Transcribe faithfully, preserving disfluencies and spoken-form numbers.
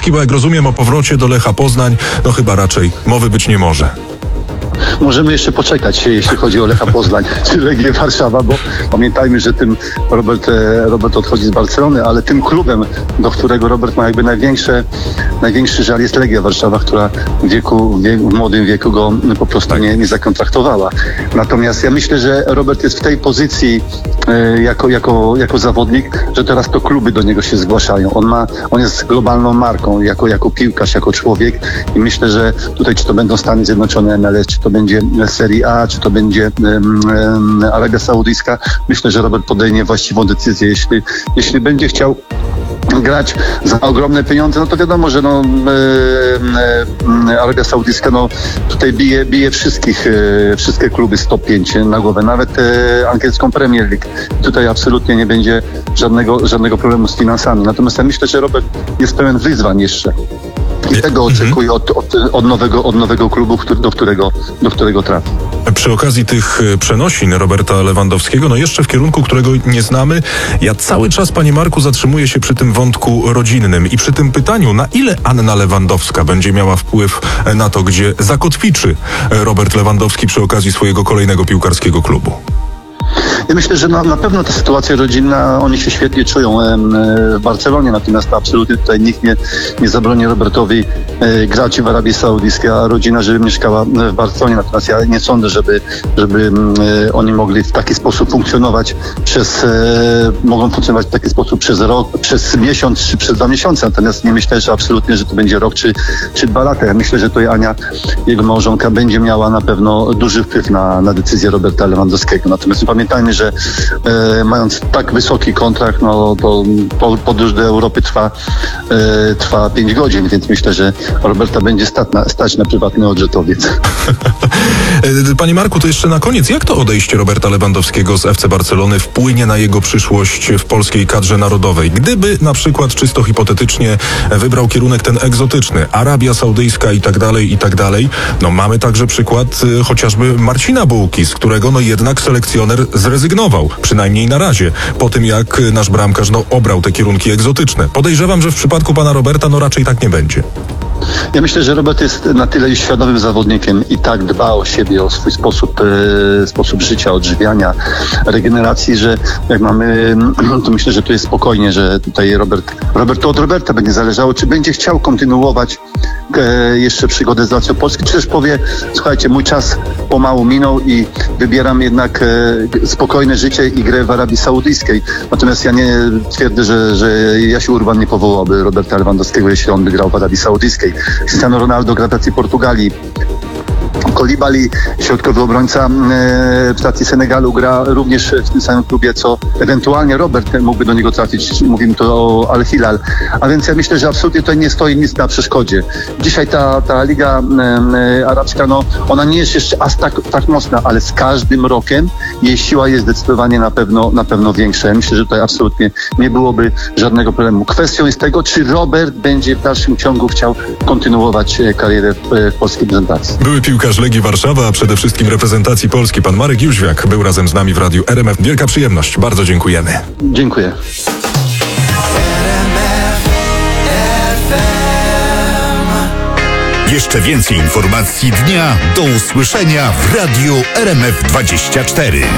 Lewandowski, bo jak rozumiem, o powrocie do Lecha Poznań, no chyba raczej mowy być nie może. Możemy jeszcze poczekać, jeśli chodzi o Lecha Poznań czy Legię Warszawa, bo pamiętajmy, że tym Robert, Robert odchodzi z Barcelony, ale tym klubem, do którego Robert ma jakby największe, największy żal, jest Legia Warszawa, która w wieku, w młodym wieku go po prostu nie, nie zakontraktowała. Natomiast ja myślę, że Robert jest w tej pozycji e, jako, jako, jako zawodnik, że teraz to kluby do niego się zgłaszają. On ma, on jest globalną marką, jako, jako piłkarz, jako człowiek i myślę, że tutaj czy to będą Stany Zjednoczone, M L S, czy to będzie Serie A, czy to będzie um, um, Arabia Saudyjska. Myślę, że Robert podejmie właściwą decyzję. Jeśli, jeśli będzie chciał grać za ogromne pieniądze, no to wiadomo, że no, e, e, Arabia Saudyjska no, tutaj bije, bije wszystkich, e, wszystkie kluby z top pięć na głowę, nawet e, angielską Premier League. Tutaj absolutnie nie będzie żadnego, żadnego problemu z finansami. Natomiast ja myślę, że Robert jest pełen wyzwań jeszcze. I tego oczekuję od, od, od, nowego, od nowego klubu, który, do, którego, do którego trafi. Przy okazji tych przenosin Roberta Lewandowskiego, no jeszcze w kierunku, którego nie znamy, ja cały czas, panie Marku, zatrzymuję się przy tym wątku rodzinnym i przy tym pytaniu, na ile Anna Lewandowska będzie miała wpływ na to, gdzie zakotwiczy Robert Lewandowski przy okazji swojego kolejnego piłkarskiego klubu. Ja myślę, że na, na pewno ta sytuacja rodzinna, oni się świetnie czują e, w Barcelonie, natomiast absolutnie tutaj nikt nie, nie zabroni Robertowi e, grać w Arabii Saudyjskiej, a rodzina, żeby mieszkała w Barcelonie. Natomiast ja nie sądzę, żeby, żeby e, oni mogli w taki sposób funkcjonować przez, e, mogą funkcjonować w taki sposób przez rok, przez miesiąc czy przez dwa miesiące. Natomiast nie myślę, że absolutnie, że to będzie rok czy, czy dwa lata. Ja myślę, że tutaj Ania, jego małżonka, będzie miała na pewno duży wpływ na, na decyzję Roberta Lewandowskiego. Natomiast pamiętajmy, że e, mając tak wysoki kontrakt, no to po, podróż do Europy trwa, e, trwa pięć godzin, więc myślę, że Roberta będzie stać na, stać na prywatny odrzetowiec. Panie Marku, to jeszcze na koniec, jak to odejście Roberta Lewandowskiego z F C Barcelony wpłynie na jego przyszłość w polskiej kadrze narodowej? Gdyby na przykład czysto hipotetycznie wybrał kierunek ten egzotyczny, Arabia Saudyjska i tak dalej, i tak dalej, no mamy także przykład y, chociażby Marcina Bułki, z którego no jednak selekcjoner zrezygnował, przynajmniej na razie, po tym jak nasz bramkarz no, obrał te kierunki egzotyczne. Podejrzewam, że w przypadku pana Roberta no raczej tak nie będzie. Ja myślę, że Robert jest na tyle świadomym zawodnikiem i tak dba o siebie, o swój sposób, e, sposób życia, odżywiania, regeneracji, że jak mamy, to myślę, że tu jest spokojnie, że tutaj Robert, Robert to od Roberta będzie zależało, czy będzie chciał kontynuować e, jeszcze przygodę z Lacją Polski, czy też powie, słuchajcie, mój czas pomału minął i wybieram jednak e, spokojne życie i grę w Arabii Saudyjskiej. Natomiast ja nie twierdzę, że, że Jasiu Urban nie powołałby Roberta Lewandowskiego, jeśli on by grał w Arabii Saudyjskiej. Cristiano Ronaldo gra w reprezentacji Portugalii. Kolibali, środkowy obrońca e, w stacji Senegalu, gra również w tym samym klubie, co ewentualnie Robert mógłby do niego trafić. Mówimy tu o Al Hilal. A więc ja myślę, że absolutnie tutaj nie stoi nic na przeszkodzie. Dzisiaj ta, ta Liga e, Arabska, no, ona nie jest jeszcze aż tak, tak mocna, ale z każdym rokiem jej siła jest zdecydowanie na pewno, na pewno większa. Ja myślę, że tutaj absolutnie nie byłoby żadnego problemu. Kwestią jest tego, czy Robert będzie w dalszym ciągu chciał kontynuować karierę w, w polskiej reprezentacji. Były piłkarz Legii Warszawa, a przede wszystkim reprezentacji Polski, pan Marek Jóźwiak, był razem z nami w Radiu R M F. Wielka przyjemność. Bardzo dziękujemy. Dziękuję. Jeszcze więcej informacji dnia do usłyszenia w Radiu R M F dwadzieścia cztery.